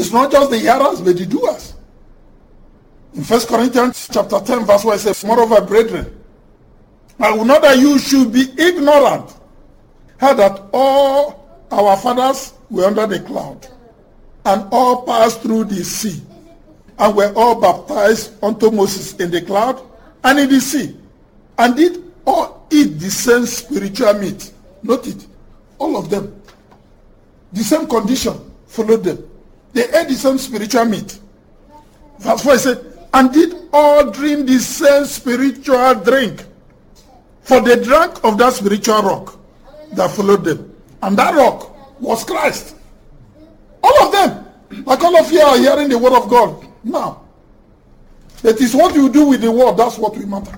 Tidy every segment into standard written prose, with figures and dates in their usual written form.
It's not just the hearers, but the doers. In 1 Corinthians chapter 10, verse 1, it says, moreover, brethren, I will not that you should be ignorant, how that all our fathers were under the cloud, and all passed through the sea, and were all baptized unto Moses in the cloud and in the sea, and did all eat the same spiritual meat. Note it, all of them. The same condition followed them. They ate the same spiritual meat. Verse 4 says, and did all drink the same spiritual drink, for they drank of that spiritual rock that followed them. And that rock was Christ. All of them. Like all of you are hearing the word of God now. That is what you do with the word, that's what will matter.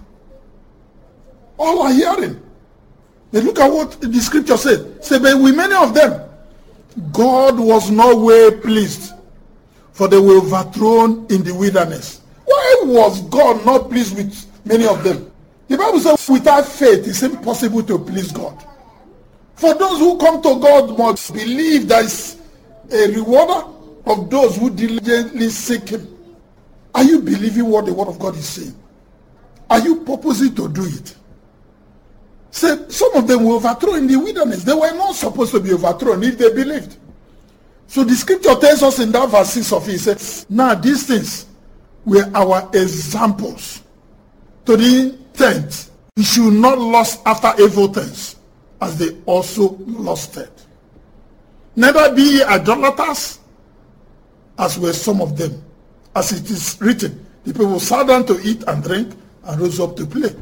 All are hearing. They look at what the scripture said. Say, but with many of them, God was no way pleased, for they were overthrown in the wilderness. Why was God not pleased with many of them? The Bible says without faith it's impossible to please God. For those who come to God must believe there is a rewarder of those who diligently seek him. Are you believing what the word of God is saying? Are you purposing to do it? Say, some of them were overthrown in the wilderness. They were not supposed to be overthrown if they believed. So the scripture tells us in that verse 6 of it, it says, now these things were our examples, to the intent we should not lust after evil things, as they also lusted. Neither be ye idolaters, as were some of them. As it is written, the people sat down to eat and drink and rose up to play.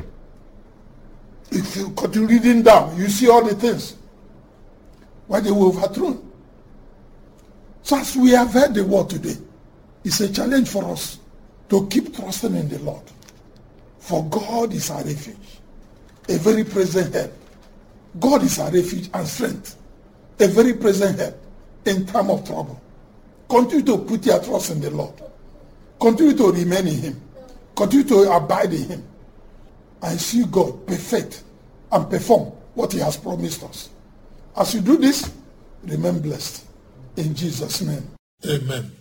If you continue reading down, you see all the things why they were overthrown. So as we have heard the word today, it's a challenge for us to keep trusting in the Lord. For God is our refuge, a very present help. God is our refuge and strength, a very present help in time of trouble. Continue to put your trust in the Lord. Continue to remain in him. Continue to abide in him. And see God perfect and perform what he has promised us. As you do this, remain blessed. In Jesus' name. Amen.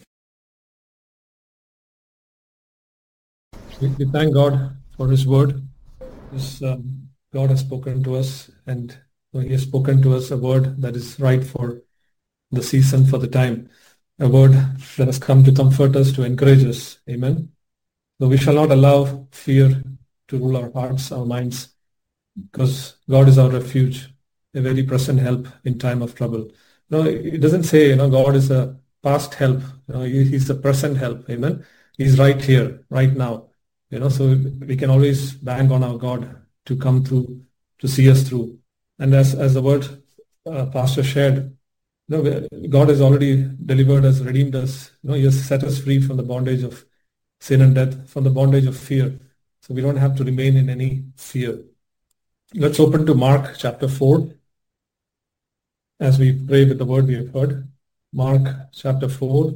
We thank God for his word. God has spoken to us, and he has spoken to us a word that is right for the season, for the time. A word that has come to comfort us, to encourage us. Amen. So we shall not allow fear to rule our hearts, our minds, because God is our refuge, a very present help in time of trouble. No, it doesn't say, God is a past help. He's a present help. Amen. He's right here, right now. So we can always bank on our God to come through, to see us through. And as the word Pastor shared, God has already delivered us, redeemed us. He has set us free from the bondage of sin and death, from the bondage of fear. So we don't have to remain in any fear. Let's open to Mark chapter 4 as we pray with the word we have heard. Mark chapter 4.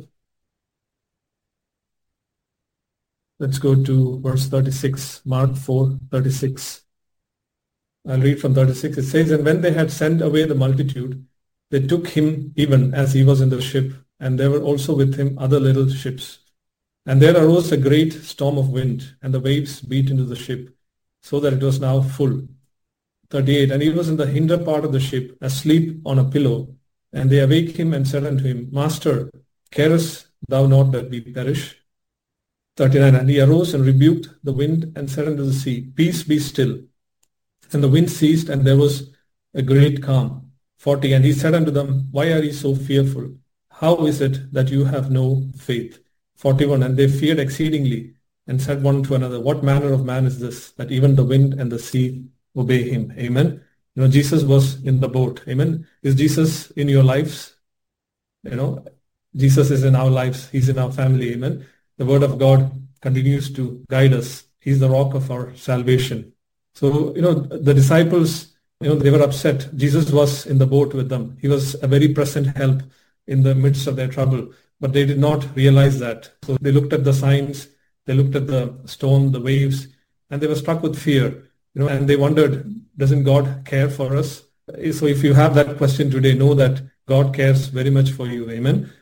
Let's go to verse 36. Mark 4:36. I'll read from 36. It says, and when they had sent away the multitude, they took him even as he was in the ship, and there were also with him other little ships. And there arose a great storm of wind, and the waves beat into the ship, so that it was now full. 38. And he was in the hinder part of the ship, asleep on a pillow. And they awake him and said unto him, Master, carest thou not that we perish? 39. And he arose and rebuked the wind and said unto the sea, Peace, be still. And the wind ceased, and there was a great calm. 40. And he said unto them, Why are ye so fearful? How is it that you have no faith? 41. And they feared exceedingly, and said one to another, What manner of man is this, that even the wind and the sea obey him? Amen. Jesus was in the boat. Amen. Is Jesus in your lives? Jesus is in our lives. He's in our family. Amen. The word of God continues to guide us. He's the rock of our salvation. So, the disciples, they were upset. Jesus was in the boat with them. He was a very present help in the midst of their trouble, but they did not realize that. So they looked at the signs, they looked at the storm, the waves, and they were struck with fear, and they wondered, doesn't God care for us? So if you have that question today, know that God cares very much for you. Amen.